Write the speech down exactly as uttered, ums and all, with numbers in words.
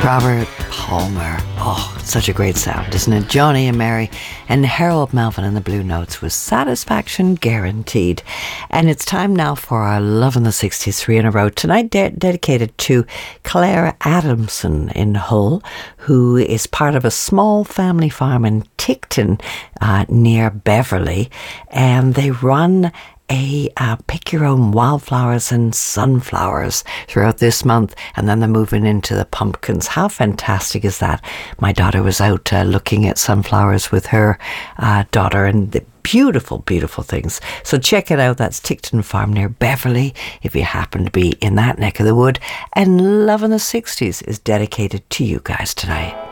Robert Palmer. Oh, such a great sound, isn't it? Johnny and Mary and Harold Melvin and the Blue Notes with Satisfaction Guaranteed. And it's time now for our Love in the sixties three in a row. Tonight de- dedicated to Claire Adamson in Hull, who is part of a small family farm in Tickton uh, near Beverley. And they run a uh, pick your own wildflowers and sunflowers throughout this month, and then they're moving into the pumpkins. How fantastic is that? My daughter was out uh, looking at sunflowers with her uh, daughter, and the beautiful, beautiful things. So check it out. That's Tickton Farm near Beverley if you happen to be in that neck of the wood. And Love in the sixties is dedicated to you guys tonight.